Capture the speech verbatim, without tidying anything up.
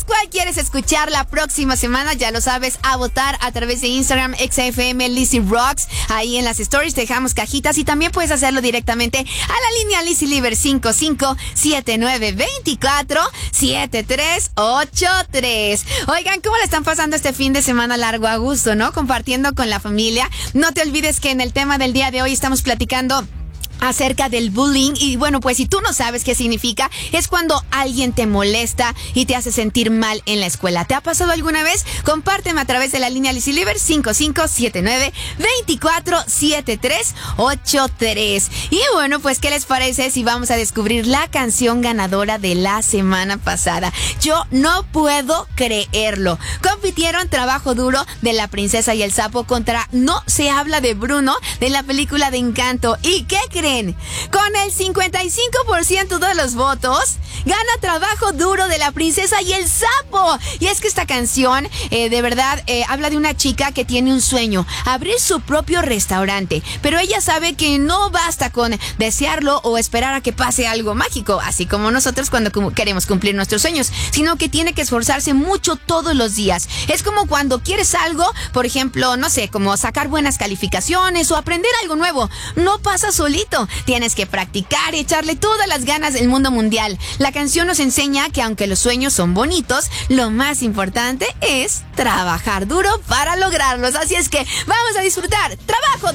¿cuál quieres escuchar la próxima semana? Ya lo sabes, a votar a través de Instagram, Exa F M Lizzy Rocks. Ahí en las stories dejamos cajitas y también puedes hacerlo directamente a la línea Lizzy Liver cinco cinco siete nueve dos cuatro siete tres ocho tres. Oigan, ¿cómo le están pasando este fin de semana largo a gusto, no? Compartiendo con la familia. No te olvides que en el tema del día de hoy estamos platicando acerca del bullying. Y bueno, pues si tú no sabes qué significa, es cuando alguien te molesta y te hace sentir mal en la escuela. ¿Te ha pasado alguna vez? Compárteme a través de la línea Lizzy Liver cinco cinco siete nueve dos cuatro siete tres ocho tres. Y bueno, pues ¿qué les parece si vamos a descubrir la canción ganadora de la semana pasada? Yo no puedo creerlo. Compitieron Trabajo Duro de La Princesa y el Sapo contra No se habla de Bruno de la película de Encanto. ¿Y qué creen? Con el cincuenta y cinco por ciento de los votos, gana Trabajo Duro de La Princesa y el Sapo. Y es que esta canción, eh, de verdad, eh, habla de una chica que tiene un sueño, abrir su propio restaurante. Pero ella sabe que no basta con desearlo o esperar a que pase algo mágico, así como nosotros cuando cum- queremos cumplir nuestros sueños, sino que tiene que esforzarse mucho todos los días. Es como cuando quieres algo, por ejemplo, no sé, como sacar buenas calificaciones o aprender algo nuevo. No pasa solito. Tienes que practicar y echarle todas las ganas del mundo mundial. La canción nos enseña que aunque los sueños son bonitos, lo más importante es trabajar duro para lograrlos. Así es que vamos a disfrutar Trabajo